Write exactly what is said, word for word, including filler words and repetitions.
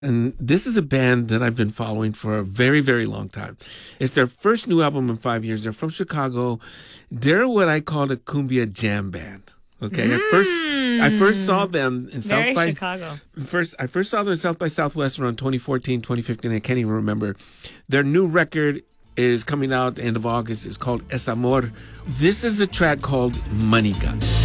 And this is a band that I've been following for a very, very long time. It's their first new album in five years. They're from Chicago. They're what I call a cumbia jam band. Okay, mm. at first I first saw them in South Very by Chicago. First, I first saw them in South by Southwest around twenty fourteen, twenty fifteen. I can't even remember. Their new record is coming out at the end of August. It's called Es Amor. This is a track called Money Gun.